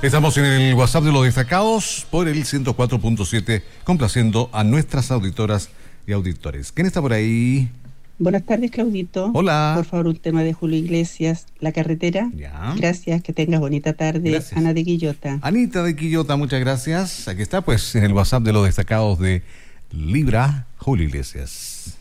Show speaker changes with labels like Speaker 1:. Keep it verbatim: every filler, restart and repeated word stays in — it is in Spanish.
Speaker 1: Estamos en el WhatsApp de los destacados por el ciento cuatro punto siete, complaciendo a nuestras auditoras y auditores. ¿Quién está por ahí?
Speaker 2: Buenas tardes, Claudito.
Speaker 1: Hola.
Speaker 2: Por favor, un tema de Julio Iglesias, La Carretera.
Speaker 1: Ya.
Speaker 2: Gracias, que tengas bonita tarde.
Speaker 1: Gracias.
Speaker 2: Ana de Quillota.
Speaker 1: Anita de Quillota, muchas gracias. Aquí está, pues, en el WhatsApp de los destacados de Libra, Julio Iglesias.